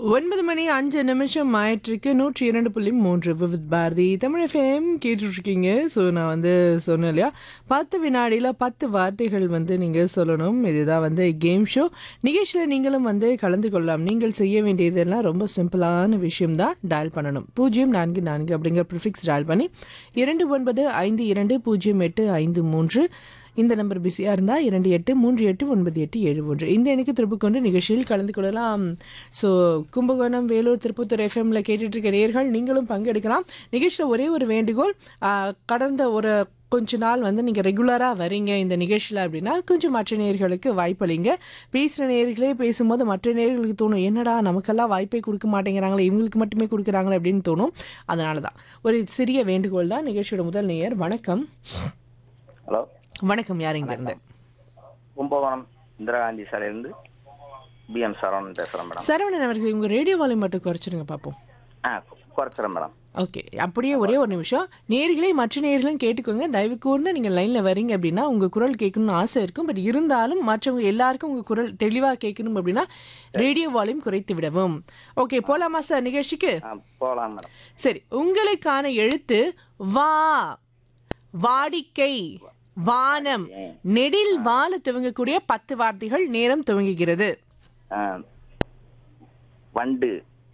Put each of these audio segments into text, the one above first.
9:05 ஆயிட்டிருக்கு. 102.3 விவித் பாரதி தமிழ் எஃப்எம் கேட்டுட்ருக்கீங்க. ஸோ நான் சொன்னேன் இல்லையா, 10 வினாடியில் 10 வார்த்தைகள் நீங்கள் சொல்லணும். இதுதான் கேம் ஷோ நிகழ்ச்சியில். நீங்களும் கலந்து கொள்ளலாம். நீங்கள் செய்ய வேண்டியதெல்லாம் ரொம்ப சிம்பிளான விஷயம்தான். டயல் பண்ணணும் 044 அப்படிங்கிற ப்ரிஃபிக்ஸ் டயல் பண்ணி 29520853. இந்த நம்பர் பிஸியாக இருந்தால் 28389871 இந்த எண்ணுக்கு திருப்பி கொண்டு நிகழ்ச்சியில் கலந்து கொள்ளலாம். ஸோ கும்பகோணம், வேலூர், திருப்பத்தூர் எஃப்எம்ல கேட்டுட்ருக்க நேயர்கள் நீங்களும் பங்கெடுக்கலாம். நிகழ்ச்சியில் ஒரே ஒரு வேண்டுகோள், கடந்த ஒரு கொஞ்ச நாள் நீங்கள் ரெகுலராக வரீங்க இந்த நிகழ்ச்சியில் அப்படின்னா கொஞ்சம் மற்ற நேயர்களுக்கு வாய்ப்பளிங்க. பேசுகிற நேயர்களே பேசும்போது மற்ற நேயர்களுக்கு தோணும், என்னடா நமக்கெல்லாம் வாய்ப்பே கொடுக்க மாட்டேங்கிறாங்களே, இவங்களுக்கு மட்டுமே கொடுக்குறாங்களே அப்படின்னு தோணும். அதனால தான் ஒரு சிறிய வேண்டுகோள் தான். நிகழ்ச்சியோட முதல் நேயர். வணக்கம். ஹலோ, வணக்கம். யார் இங்க இருந்து? கும்பகோணம் இந்திரா காந்தி சாலையிலிருந்து பிஎம் சரவணன் பேசுகிறேன் மேடம். சரவணன் அவர்கள், உங்கள் ரேடியோ வால்யூம் மட்டும் குறைச்சிருங்க பார்ப்போம். குறைச்சிடறேன் மேடம். ஓகே, அப்படியே ஒரே ஒரு நிமிஷம். நேர்களே மற்ற நேர்களும் கேட்டுக்கோங்க. தயவு கூர்ந்து நீங்கள் லைனில் வரீங்க அப்படின்னா உங்கள் குரல் கேட்கணும்னு ஆசை இருக்கும். பட் இருந்தாலும் மற்றவங்க எல்லாருக்கும் உங்கள் குரல் தெளிவாக கேட்கணும் அப்படின்னா ரேடியோ வால்யூம் குறைத்து விடவும். ஓகே, போகலாமா சார் நிகழ்ச்சிக்கு? போகலாம் மேடம். சரி, உங்களுக்கான எழுத்து வா. வாடிக்கை, வானம், நெடில் வாழ துவங்கக்கூடிய 10 வார்த்தைகள். நேரம் துவங்குகிறது. வண்டு,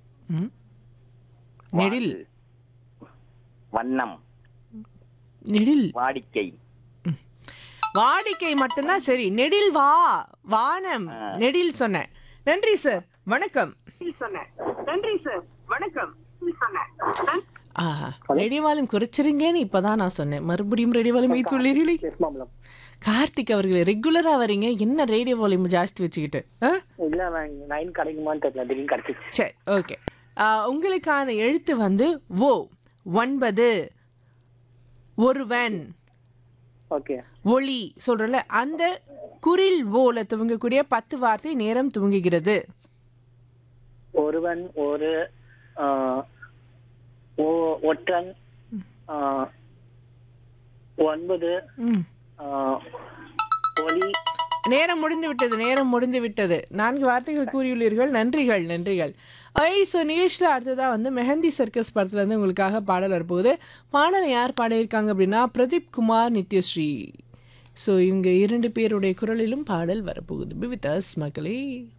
நெடில், வண்ணம், நெடில், வாடிக்கை. வாடிக்கை மட்டும்தான் சரி. நெடில் வா, வானம், நெடில் சொன்னேன். நன்றி சார், வணக்கம். ரேடியோ வால்யூம் குறைச்சிருங்கன்னு இப்பதான் நான் சொன்னேன். மறுபடியும் ரேடியோ வால்யூம் வைத்துள்ளீர்களே. கார்த்திக் அவர்களே, ரெகுலரா வரீங்க, என்ன ரேடியோ வால்யூம் ஜாஸ்தி வச்சுக்கிட்டு? சரி, ஓகே. உங்களுக்கான எழுத்து ஓ. 9. ஒருவன், ஒளி சொல்றல, அந்த குரில் ஓல துவங்கக்கூடிய 10 வார்த்தை. நேரம் துவங்குகிறது. ஒருவன், ஒரு, ஒற்றன், 9, ஒளி. நேரம் முடிந்து விட்டது, நேரம் முடிந்து விட்டது. 4 வார்த்தைகள் கூறியுள்ளீர்கள். நன்றிகள், நன்றிகள். ஸோ நிகழ்ச்சியில் அடுத்ததாக மெஹந்தி சர்க்கஸ் படத்துலேருந்து உங்களுக்காக பாடல் வரப்போகுது. பாடலை யார் பாடியிருக்காங்க அப்படின்னா பிரதீப் குமார், நித்யஸ்ரீ. ஸோ இவங்க 2 பேருடைய குரலிலும் பாடல் வரப்போகுது. பி வித் அஸ் மக்களே.